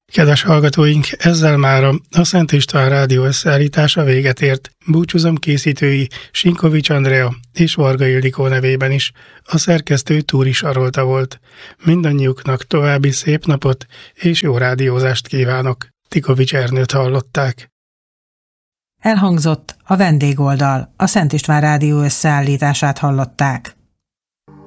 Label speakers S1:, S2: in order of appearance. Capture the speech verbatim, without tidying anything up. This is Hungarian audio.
S1: Kedves hallgatóink, ezzel már a Szent István Rádió összeállítása véget ért. Búcsúzom készítői Sinkovics Andrea és Varga Ildikó nevében is. A szerkesztő Túri Sarolta volt. Mindannyiuknak további szép napot és jó rádiózást kívánok. Tikovics Ernőt hallották.
S2: Elhangzott a vendégoldal, a Szent István Rádió összeállítását hallották.